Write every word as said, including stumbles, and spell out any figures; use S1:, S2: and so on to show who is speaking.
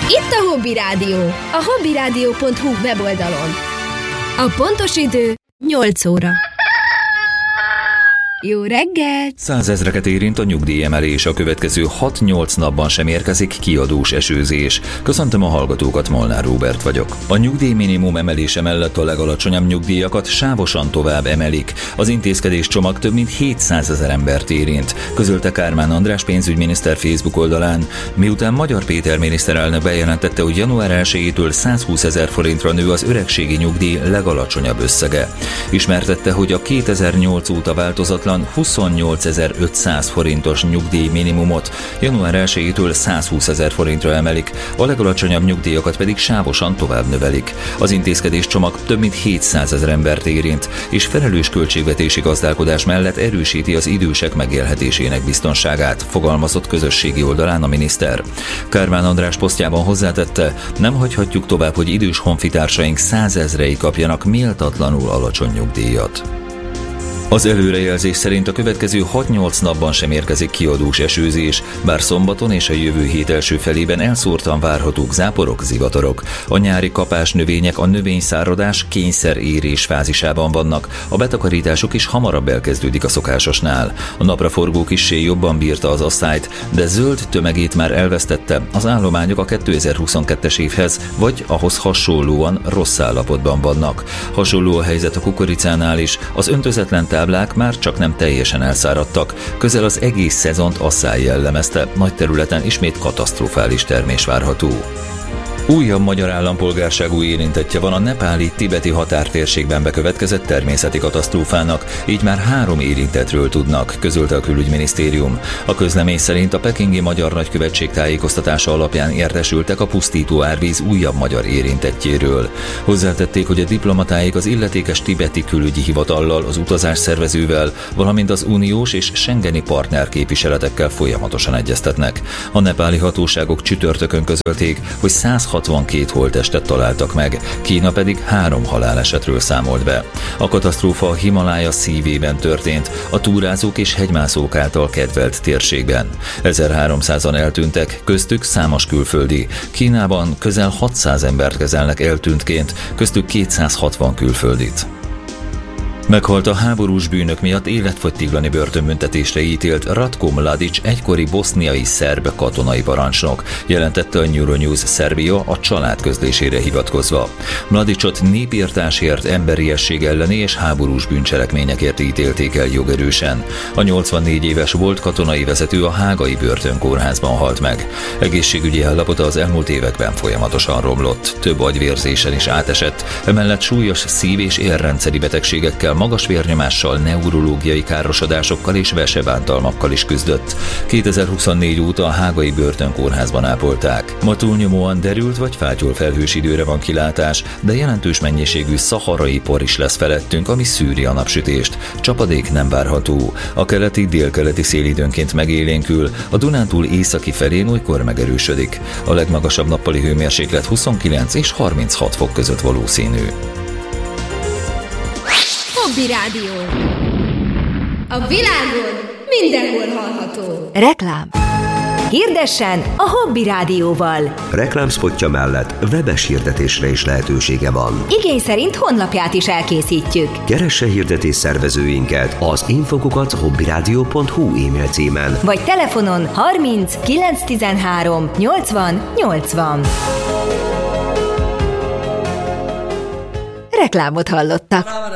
S1: Itt a Hobby Rádió, a hobbyrádió pont hu weboldalon. A pontos idő nyolc óra. Jó reggelt!
S2: Százezreket érint a nyugdíjemelés, a következő hat-nyolc napban sem érkezik kiadós esőzés. Köszöntöm a hallgatókat, Molnár Róbert vagyok. A nyugdíj minimum emelése mellett a legalacsonyabb nyugdíjakat sávosan tovább emelik. Az intézkedés csomag több mint hétszázezer embert érint, közölte Kármán András pénzügyminiszter Facebook oldalán, miután Magyar Péter miniszterelnök bejelentette, hogy január elsejétől százhúszezer forintra nő az öregségi nyugdíj legalacsonyabb összege. Ismertette, hogy a kétezer-nyolc óta változatlan huszonnyolcezer-ötszáz forintos nyugdíj minimumot január elsejétől százhúszezer forintra emelik, a legalacsonyabb nyugdíjakat pedig sávosan tovább növelik. Az intézkedés csomag több mint hétszázezer embert érint, és felelős költségvetési gazdálkodás mellett erősíti az idősek megélhetésének biztonságát, fogalmazott közösségi oldalán a miniszter. Kármán András posztjában hozzátette, nem hagyhatjuk tovább, hogy idős honfitársaink százezrei kapjanak méltatlanul alacsony nyugdíjat. Az előrejelzés szerint a következő hat-nyolc napban sem érkezik kiadós esőzés, bár szombaton és a jövő hét első felében elszórtan várhatók záporok, zivatarok. A nyári kapás növények a növényszáradás kényszerérés fázisában vannak, a betakarításuk is hamarabb elkezdődik a szokásosnál. A napraforgó kissé jobban bírta az asszályt, de zöld tömegét már elvesztette, az állományok a kétezer-huszonkettes évhez vagy ahhoz hasonlóan rossz állapotban vannak. Hasonló a helyzet a kukoricánál is, az öntözetlen táblák már csak nem teljesen elszáradtak, közel az egész szezont asszály jellemezte, nagy területen ismét katasztrofális termés várható. Újabb magyar állampolgárságú érintettje van a nepáli-tibeti határtérségben bekövetkezett természeti katasztrófának, így már három érintettről tudnak, közölte a külügyminisztérium. A közlemény szerint a pekingi magyar nagykövetség tájékoztatása alapján értesültek a pusztító árvíz újabb magyar érintettjéről. Hozzátették, hogy a diplomatáik az illetékes tibeti külügyi hivatallal, az utazás szervezővel, valamint az uniós és schengeni partnerképviseletekkel folyamatosan egyeztetnek. A nepáli hatóságok csütörtökön közölték, hogy száz hatvankét holttestet találtak meg, Kína pedig három halálesetről számolt be. A katasztrófa a Himalája szívében történt, a túrázók és hegymászók által kedvelt térségben. ezerháromszázan eltűntek, köztük számos külföldi. Kínában közel hatszáz embert kezelnek eltűntként, köztük kétszázhatvan külföldit. Meghalt a háborús bűnök miatt életfogytiglani börtönbüntetésre ítélt Ratko Mladic egykori boszniai szerb katonai parancsnok, jelentette a Euronews Szerbia a család közlésére hivatkozva. Mladicot népirtásért, emberiesség elleni és háborús bűncselekményekért ítélték el jogerősen. A nyolcvannégy éves volt katonai vezető a hágai börtönkórházban halt meg. Egészségügyi állapota az elmúlt években folyamatosan romlott, több agyvérzésen is átesett, emellett súlyos szív- és érrendszeri betegségekkel, magas vérnyomással, neurológiai károsodásokkal és vesebántalmakkal is küzdött. kétezer-huszonnégy óta a hágai börtönkórházban ápolták. Ma túlnyomóan derült vagy fátyol felhős időre van kilátás, de jelentős mennyiségű szaharai por is lesz felettünk, ami szűri a napsütést. Csapadék nem várható. A keleti, délkeleti szél időnként megélénkül, a Dunántúl északi felén olykor megerősödik. A legmagasabb nappali hőmérséklet huszonkilenc és harminchat fok között valószínű.
S1: Hobby Rádió. A világon mindenhol hallható.
S3: Reklám. Hirdessen a Hobby Rádióval.
S4: Reklámszpotja mellett webes hirdetésre is lehetősége van.
S3: Igény szerint honlapját is elkészítjük.
S4: Keresse hirdetés szervezőinket az infokukat hobbyrádió pont hu e-mail címen.
S3: Vagy telefonon harminc kilenc tizenhárom nyolcvan nyolcvan. Reklámot hallottak.